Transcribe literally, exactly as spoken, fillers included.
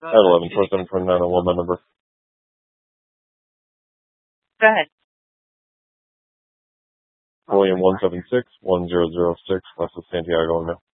nine eleven twenty-seven twenty-nine on one, my number. Go ahead. William one seven six one zero zero six, West of Santiago, now.